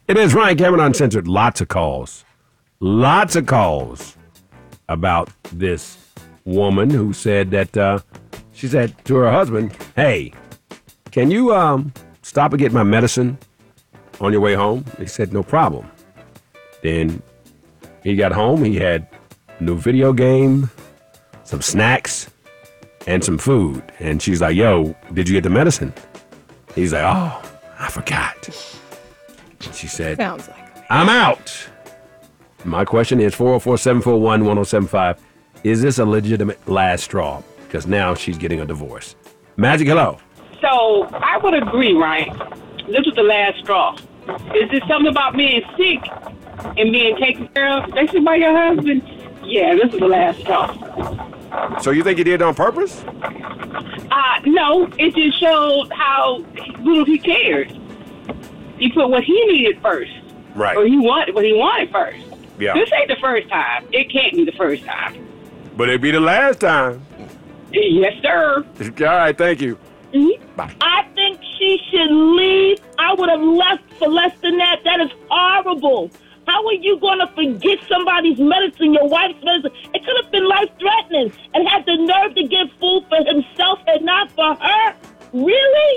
It is Ryan Cameron Uncensored. Lots of calls. Lots of calls about this woman who said that she said to her husband, hey, can you stop and get my medicine on your way home? He said, no problem. Then he got home. He had a new video game, some snacks, and some food. And she's like, yo, did you get the medicine? He's like, oh, I forgot. And she said, Sounds like I'm out. My question is 404-741-1075. Is this a legitimate last straw? Because now she's getting a divorce. Magic, hello. So I would agree, Ryan. This was the last straw. Is this something about being sick and being taken care of, especially by your husband? Yeah, this is the last straw. So you think he did it on purpose? No, it just showed how little he cared. He put what he needed first. Right. Or he wanted what he wanted first. Yeah. This ain't the first time. It can't be the first time. But it'd be the last time. Yes, sir. All right, thank you. Mm-hmm. Bye. I think she should leave. I would have left for less than that. That is horrible. How are you going to forget somebody's medicine, your wife's medicine? It could have been life-threatening and had the nerve to get food for himself and not for her. Really?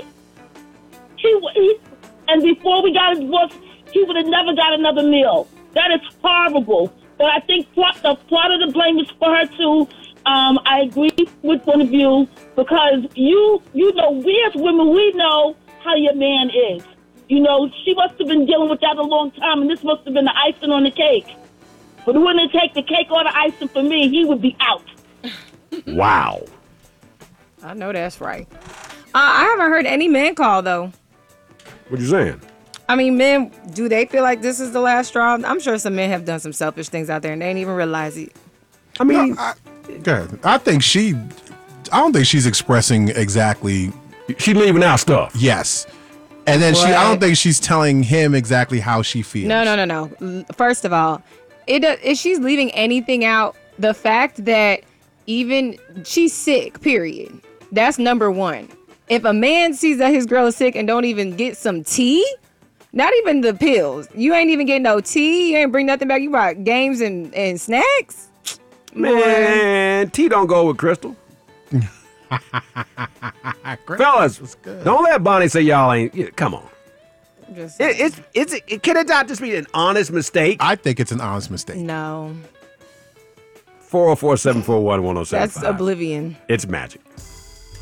And before we got a divorce, he would have never got another meal. That is horrible. But I think part of the blame is for her, too. I agree with one of you because you know, we as women, we know how your man is. You know, she must have been dealing with that a long time, and this must have been the icing on the cake. But it wouldn't take the cake or the icing for me. He would be out. Wow. I know that's right. I haven't heard any men call, though. What you saying? I mean, men, do they feel like this is the last straw? I'm sure some men have done some selfish things out there, and they ain't even realize it. I mean, I don't think she's expressing exactly. She's leaving out stuff. Yes. And then I don't think she's telling him exactly how she feels. No. First of all, if she's leaving anything out, the fact that even she's sick, period. That's number one. If a man sees that his girl is sick and don't even get some tea, not even the pills, you ain't even getting no tea, you ain't bring nothing back, you brought games and snacks? Man, tea don't go with Crystal. Fellas, don't let Bonnie say y'all ain't. Come on. Can it not just be an honest mistake? I think it's an honest mistake. No. 404-741-1075. That's oblivion. It's magic.